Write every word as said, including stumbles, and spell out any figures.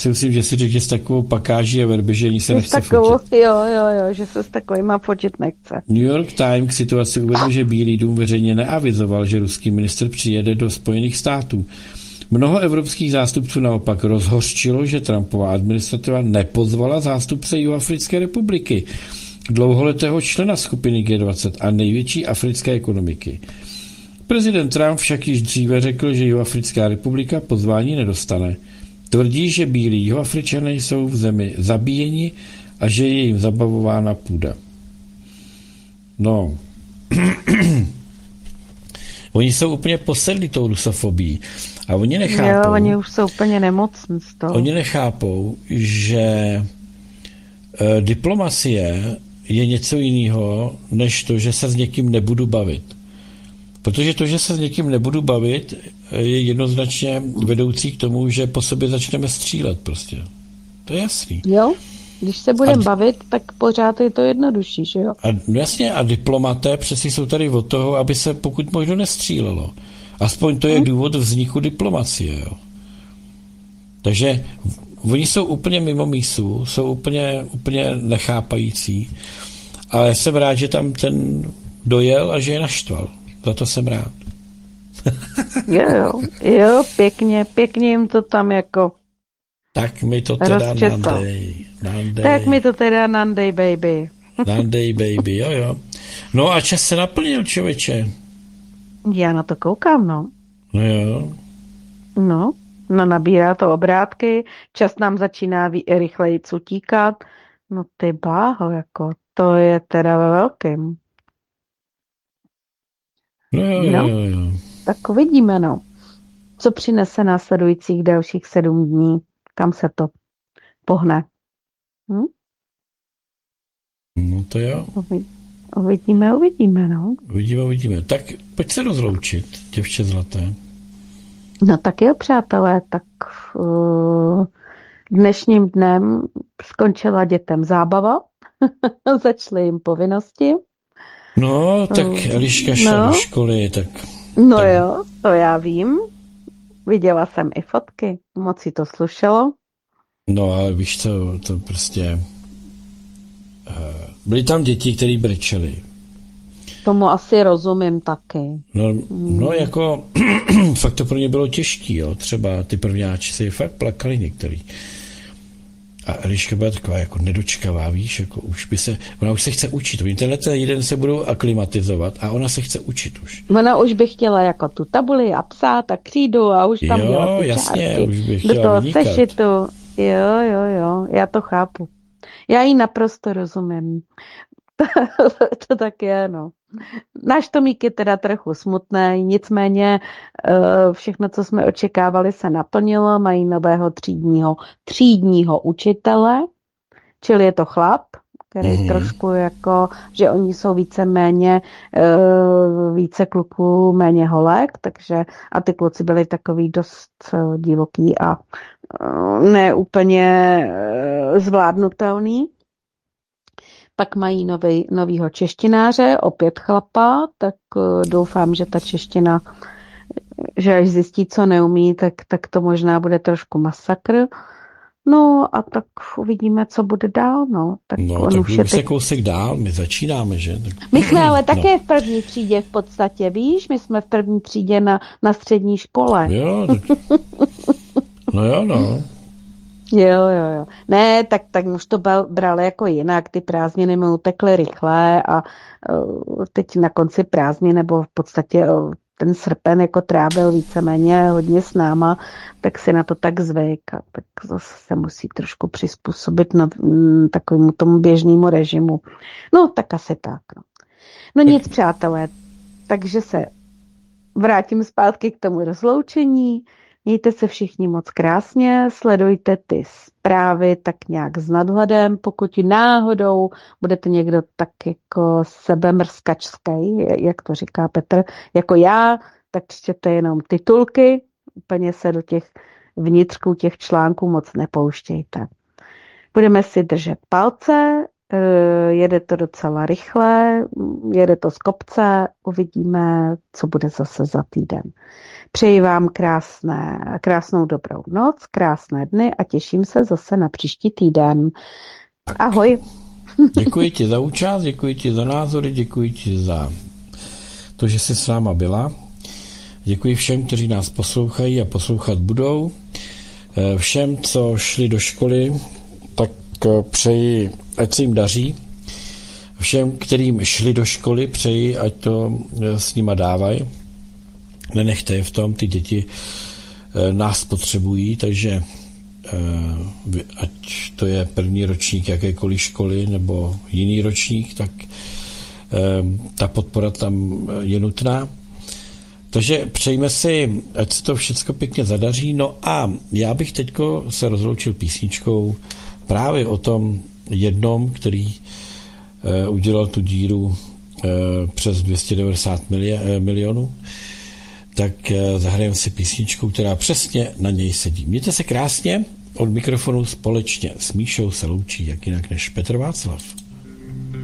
si myslím, že si řekl, že s takovou pakáží a verbežení se Že s nechce takovou, fotit. jo, jo, jo, že se s takovýma fotit nechce. New York Times k situaci uvedl, že Bílý dům veřejně neavizoval, že ruský ministr přijede do Spojených států. Mnoho evropských zástupců naopak rozhořčilo, že Trumpova administrativa nepozvala zástupce Jihoafrické republiky, dlouholetého člena skupiny G dvacet a největší africké ekonomiky. Prezident Trump však již dříve řekl, že Jihoafrická republika pozvání nedostane. Tvrdí, že bílí Jihoafričané jsou v zemi zabíjeni a že je jim zabavována půda. No, oni jsou úplně posedlí tou rusofobí a oni nechápou. Jo, oni už jsou úplně nemocní z toho. Oni nechápou, že e, diplomacie je něco jiného, než to, že se s někým nebudu bavit. Protože to, že se s někým nebudu bavit, je jednoznačně vedoucí k tomu, že po sobě začneme střílet prostě. To je jasný. Jo, když se budeme A- bavit, tak pořád je to jednodušší, že jo? A no jasně, a diplomaté přesně jsou tady od toho, aby se pokud možno nestřílelo. Aspoň to je Hm. důvod vzniku diplomacie. Jo. Takže v- oni jsou úplně mimo mísu, jsou úplně, úplně nechápající, ale jsem rád, že tam ten dojel a že je naštval. Za to jsem rád. Jo, jo, jo, pěkně, pěkně jim to tam jako, Tak mi to teda Rozčesal. nandej. Nandej, tak mi to teda nandej, baby. nandej, baby, jo, jo. No a čas se naplnil, člověče. Já na to koukám, no. No jo. No, no nabírá to obrátky, čas nám začíná ví- rychleji utíkat. No ty bláho, jako, to je teda ve velkým. No jo, jo, No. jo, jo. Tak uvidíme, no. Co přinese následujících dalších sedm dní, kam se to pohne. Hm? No to jo. Uvi- Uvidíme, uvidíme, no. Uvidíme, uvidíme. Tak pojď se rozloučit, děvče zlaté. No tak jo, přátelé, tak uh, dnešním dnem skončila dětem zábava, začaly jim povinnosti. No, tak Eliška šla No. do školy, tak No Tak. jo, to já vím. Viděla jsem i fotky, moc si to slušelo. no ale víš co, to prostě... eh, Byly tam děti, které brečely. Tomu asi rozumím taky. No, no jako, fakt to pro ně bylo těžký, jo. Třeba ty prvňáči si fakt plakali některý. A Eliška byla taková jako nedočkavá, víš, jako už by se, ona už se chce učit. Oni tenhle ten jeden se budou aklimatizovat a ona se chce učit už. Ona už by chtěla jako tu tabuli a psát a křídu a už tam Jo, dělat ty jasně, čárky. už by Do chtěla toho vynikat. sešitu. Jo, jo, jo, já to chápu. Já jí naprosto rozumím. To tak je, no. Náš Tomík je teda trochu smutný, nicméně eh, všechno, co jsme očekávali, se naplnilo. Mají nového třídního, třídního učitele, čili je to chlap, který Mhm. trošku jako, že oni jsou víceméně eh, více kluků, méně holek, takže a ty kluci byli takový dost eh, divoký a eh, ne úplně eh, zvládnutelný. Pak mají nový, novýho češtináře, opět chlapa, tak uh, doufám, že ta čeština, že až zjistí, co neumí, tak, tak to možná bude trošku masakr. No a tak uvidíme, co bude dál, no. Tak No, on tak už je už se teď... kousek dál, my začínáme, že? Tak... My jsme ale také No. v první třídě v podstatě, víš? My jsme v první třídě na, na střední škole. Jo, tak... no jo, no. Jo, jo, jo. Ne, tak, tak už to bral, brali jako jinak, ty prázdniny mi utekly rychle a uh, teď na konci prázdnin, nebo v podstatě uh, ten srpen jako trávil víceméně hodně s náma, tak si na to tak zvyk a tak zase se musí trošku přizpůsobit na, mm, takovému tomu běžnému režimu. No, tak asi tak. No, no nic, přátelé, takže se vrátím zpátky k tomu rozloučení. Mějte se všichni moc krásně, sledujte ty zprávy tak nějak s nadhledem, pokud náhodou budete někdo tak jako sebemrskačský, jak to říká Petr, jako já, tak čtěte jenom titulky, úplně se do těch vnitřků těch článků moc nepouštějte. Budeme si držet palce, Jede to docela rychle, jede to z kopce, uvidíme, co bude zase za týden. Přeji vám krásné, krásnou dobrou noc, krásné dny a těším se zase na příští týden. Ahoj. Děkuji ti za účast, děkuji ti za názory, děkuji ti za to, že jsi s náma byla. Děkuji všem, kteří nás poslouchají a poslouchat budou. Všem, co šli do školy, tak přeji, ať se jim daří. Všem, kterým šli do školy, přeji, ať to s nima dávají. Nenechte je v tom, ty děti nás potřebují, takže ať to je první ročník jakékoliv školy nebo jiný ročník, tak ta podpora tam je nutná. Takže přejme si, ať se to všechno pěkně zadaří. No a já bych teďko se rozloučil písničkou právě o tom jednom, který udělal tu díru přes dvě stě devadesát milionů. Tak zahrajeme si písničku, která přesně na něj sedí. Mějte se krásně, od mikrofonu společně s Míšou se loučí jak jinak než Petr Václav.